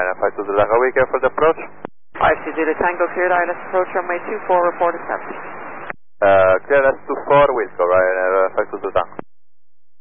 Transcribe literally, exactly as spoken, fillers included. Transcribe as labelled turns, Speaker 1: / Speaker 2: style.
Speaker 1: Ryanair five two Zulu Tango, we care for the approach.
Speaker 2: five two Zulu Tango, cleared I L S approach runway two four, report established.
Speaker 1: Uh, clear S two four, Wilco, Ryanair five two Zulu Tango.